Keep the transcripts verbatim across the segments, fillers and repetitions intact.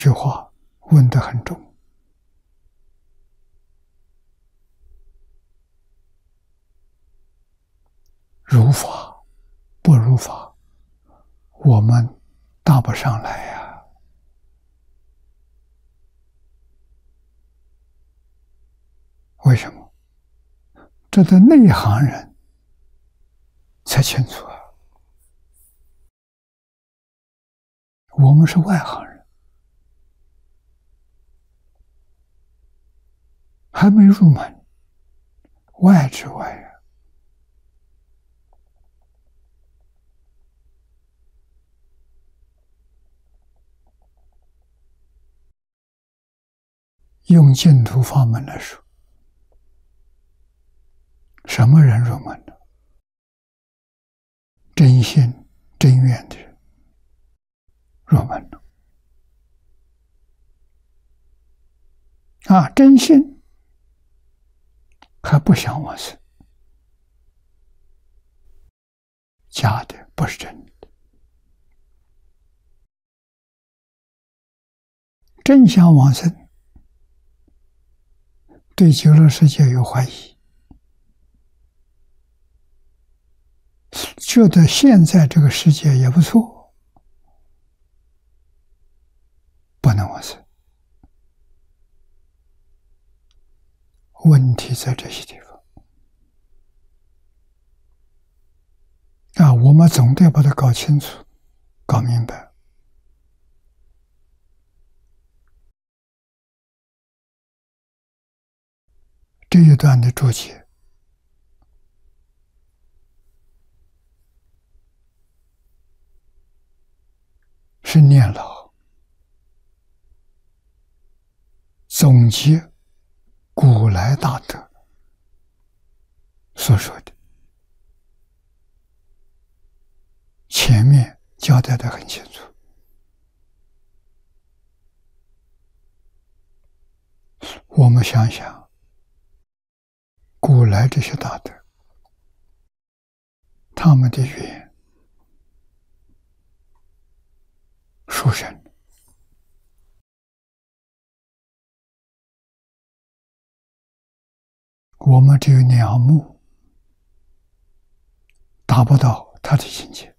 句话问得很重。如法不如法，我们搭不上来呀。为什么？这的内行人才清楚啊。我们是外行人，还没入门，外之外呀。用净土法门来说，什么人入门呢？真心真愿的人入门了。啊，真心还不想往生，假的不是真的。真想往生，对极乐世界有怀疑，觉得现在这个世界也不错，不能往生。问题在这些地方啊，我们总得把它搞清楚、搞明白。这一段的注解是念老总结古来大德所说的，前面交代得很清楚。我们想想，古来这些大德，他们的语言殊胜，我们只有仰慕，达不到他的境界。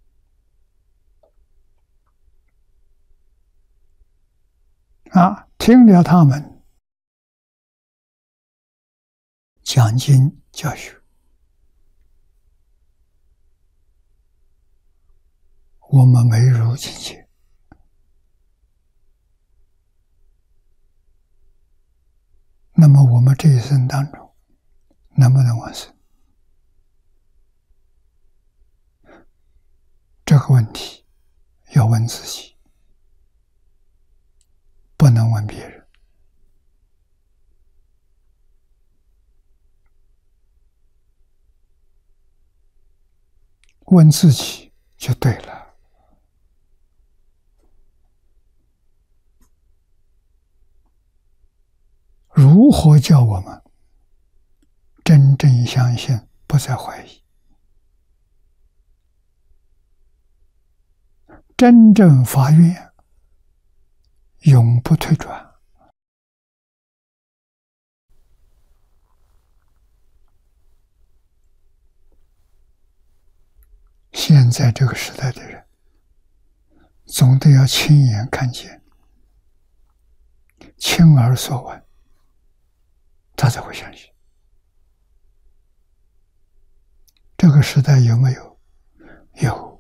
啊，听了他们讲经教学，我们没入境界，那么我们这一生当中能不能往生？这个问题要问自己，不能问别人。问自己就对了。如何叫我们真正相信，不再怀疑，真正发愿，永不退转？现在这个时代的人，总得要亲眼看见，亲耳所闻，他才会相信。这个时代有没有？有。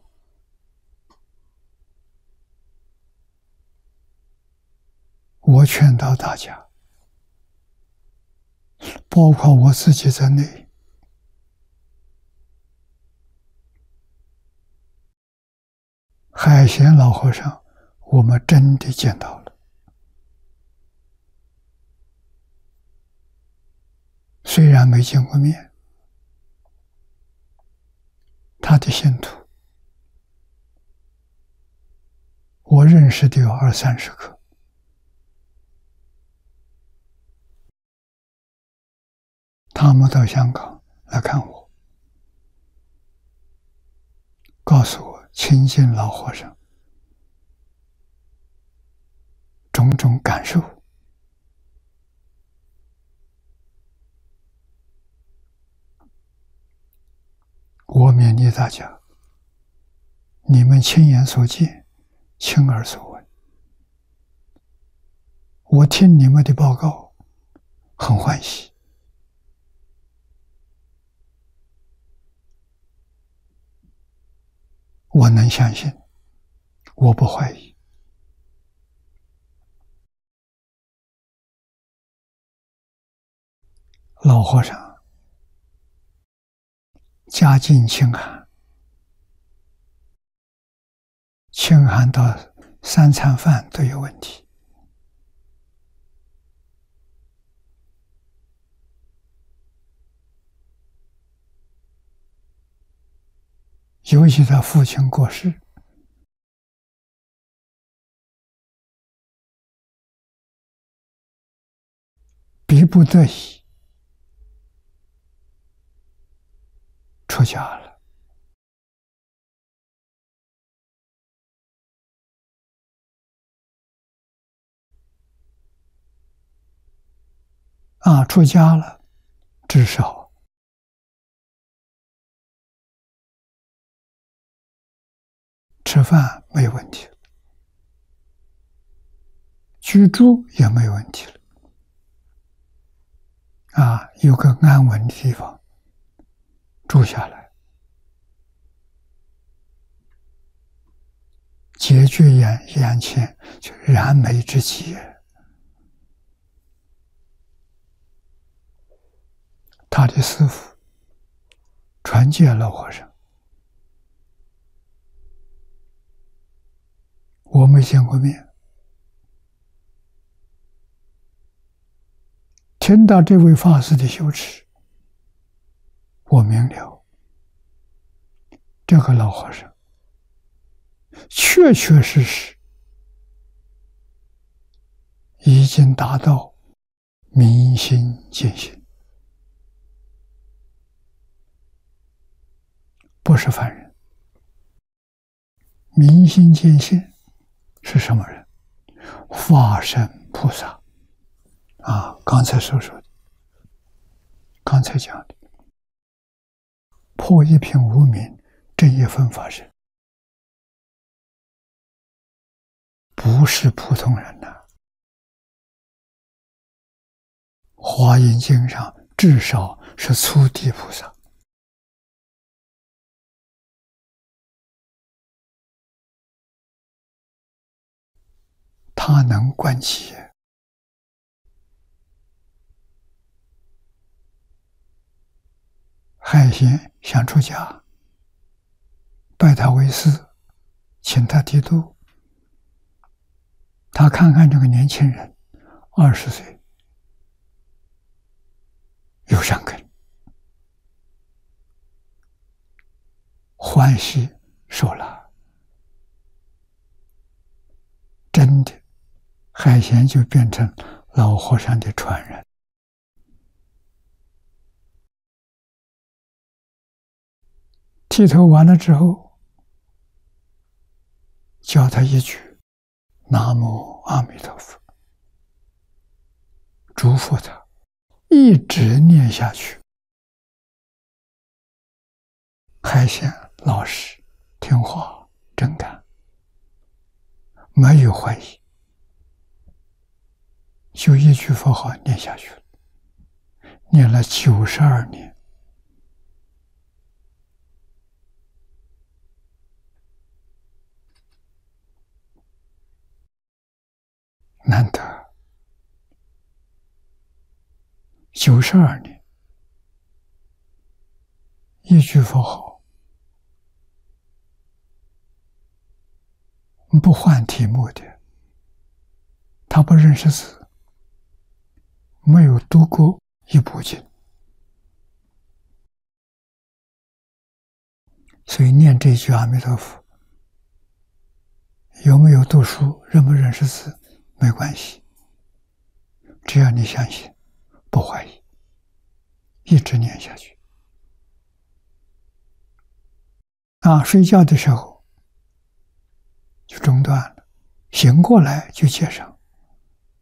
我劝导大家，包括我自己在内，海贤老和尚，我们真的见到了。虽然没见过面，他的信徒我认识的有二三十个。他们到香港来看我，告诉我亲近老和尚， 种感受。我勉励大家，你们亲眼所见，亲耳所闻，我听你们的报告很欢喜。我能相信，我不怀疑。老和尚家境清寒，清寒到三餐饭都有问题。尤其他父亲过世，逼不得已出家了。啊，出家了，至少吃饭没有问题了，居住也没有问题了。啊，有个安稳的地方住下来，解决眼眼前就燃眉之急。他的师父传戒老和尚，我没见过面，听到这位法师的修持，我明了，这个老和尚确确实实已经达到明心见性，不是凡人。明心见性是什么人？化身菩萨啊！刚才所说的，刚才讲的，破一品无明，正一分法身，不是普通人呐、啊。华严经上至少是初地菩萨。他能观其海贤想出家，拜他为师，请他剃度。他看看这个年轻人，二十岁，有善根，欢喜受了，真的，海贤就变成老和尚的传人。剃头完了之后，教他一句南无阿弥陀佛，嘱咐他一直念下去。海贤老实听话真干，没有怀疑，就一句佛号念下去了，念了九十二年。难得，九十二年，一句佛号，不换题目的，他不认识字，没有读过一部经，所以念这句阿弥陀佛，有没有读书，认不认识字没关系，只要你相信，不怀疑，一直念下去。啊，睡觉的时候就中断了，醒过来就接上。